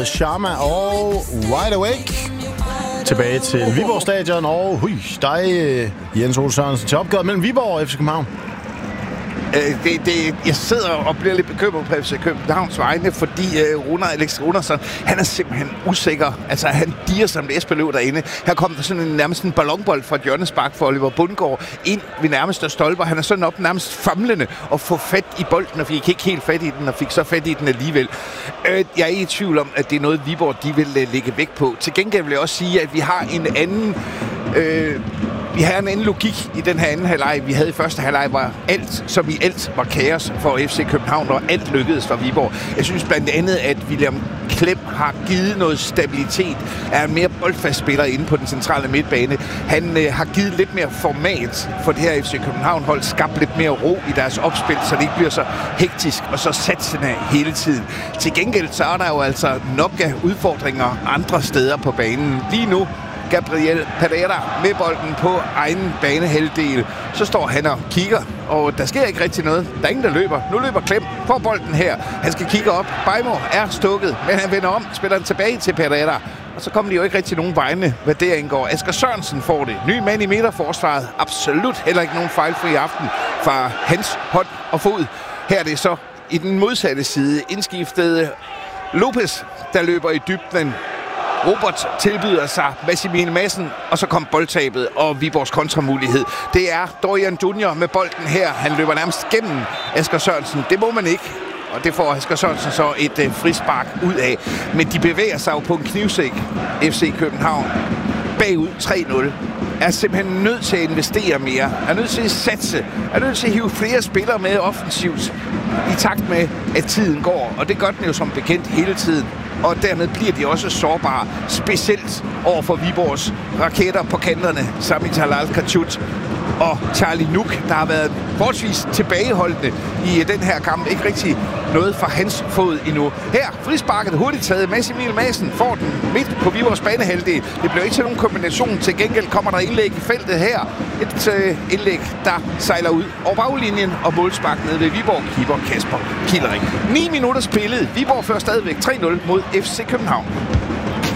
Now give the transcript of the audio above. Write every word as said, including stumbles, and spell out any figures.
Sharma og Wide Awake. Tilbage til Viborg Stadion, og hui, dig, Jens Ole Sørensen, til opgøret mellem Viborg og F C København. Det, det, jeg sidder og bliver lidt bekymret på F C Københavns vegne, fordi uh, Runar, Alex Runarsson, han er simpelthen usikker. Altså, han diger som et esbeløv derinde. Her kom der sådan en, nærmest en ballonbold fra et hjørnespark for Oliver Bundgaard ind ved nærmeste stolper. Han er sådan op nærmest famlende og få fat i bolden, og fik ikke helt fat i den, og fik så fat i den alligevel. Uh, jeg er ikke i tvivl om, at det er noget, Viborg de vil uh, lægge vægt på. Til gengæld vil jeg også sige, at vi har en anden... Uh, Vi har en anden logik i den her anden halvleg. Vi havde i første halvleg, var alt, som i alt var kaos for F C København, og alt lykkedes for Viborg. Jeg synes blandt andet, at William Klem har givet noget stabilitet, er en mere boldfast spiller inde på den centrale midtbane. Han øh, har givet lidt mere format for det her F C København-hold, skabt lidt mere ro i deres opspil, så det ikke bliver så hektisk og så satsende hele tiden. Til gengæld så er der jo altså nok af udfordringer andre steder på banen. Lige nu Gabriel Pereira med bolden på egen banehalvdel. Så står han og kigger, og der sker ikke rigtig noget. Der er ingen, der løber. Nu løber Klem på bolden her. Han skal kigge op. Bajmo er stukket, men han vender om, spiller den tilbage til Pereira. Og så kommer de jo ikke rigtig nogen vegne, hvad det angår. Asger Sørensen får det. Ny mand i midterforsvaret. Absolut heller ikke nogen fejlfri aften fra hans hånd og fod. Her er det så i den modsatte side indskiftet Lopez, der løber i dybden. Robert tilbyder sig Massimilian Madsen, og så kom boldtabet og Viborgs kontramulighed. Det er Dorian Junior med bolden her. Han løber nærmest gennem Asger Sørensen. Det må man ikke, og det får Asger Sørensen så et øh, frispark ud af. Men de bevæger sig jo på en knivsæk, F C København. Bagud tre nul. Er simpelthen nødt til at investere mere. Er nødt til at satse. Er nødt til at hive flere spillere med offensivt i takt med, at tiden går. Og det gør den jo som bekendt hele tiden. Og dermed bliver de også sårbare, specielt over for Viborgs raketter på kanterne, Sami Talal Kachut og Charlie Nuk, der har været forholdsvis tilbageholdende i den her kamp. Ikke rigtig noget fra hans fod endnu. Her, frisparket hurtigt taget. Massimilian Madsen får den midt på Viborgs banehalvdel. Det bliver ikke til nogen kombination. Til gengæld kommer der indlæg i feltet her. Et øh, indlæg, der sejler ud over baglinjen og målspark nede ved Viborg. Keeper Kasper Kildering. ni minutter spillet. Viborg fører stadigvæk tre nul mod F C København.